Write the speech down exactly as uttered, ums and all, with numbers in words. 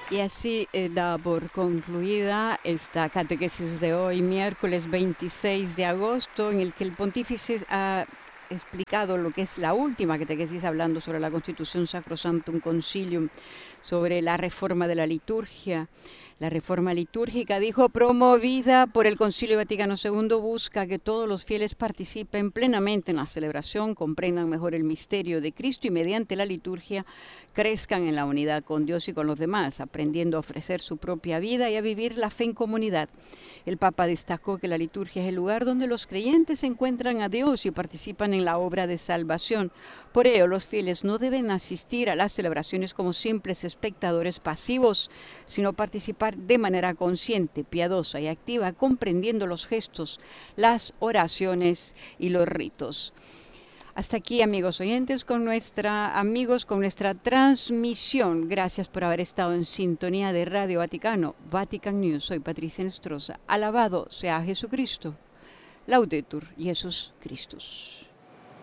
Y así eh, da por concluida esta catequesis de hoy, miércoles veintiséis de agosto, en el que el pontífice ha explicado lo que es la última catequesis hablando sobre la Constitución Sacrosanctum Concilium, sobre la reforma de la liturgia. La reforma litúrgica, dijo, promovida por el Concilio Vaticano segundo, busca que todos los fieles participen plenamente en la celebración, comprendan mejor el misterio de Cristo y mediante la liturgia crezcan en la unidad con Dios y con los demás, aprendiendo a ofrecer su propia vida y a vivir la fe en comunidad. El Papa destacó que la liturgia es el lugar donde los creyentes encuentran a Dios y participan en la obra de salvación. Por ello, los fieles no deben asistir a las celebraciones como simples espectadores pasivos, sino participar de manera consciente, piadosa y activa, comprendiendo los gestos, las oraciones y los ritos. Hasta aquí, amigos oyentes, con nuestra, amigos, con nuestra transmisión. Gracias por haber estado en sintonía de Radio Vaticano, Vatican News. Soy Patricia Nestroza. Alabado sea Jesucristo. Laudetur Jesus Christus.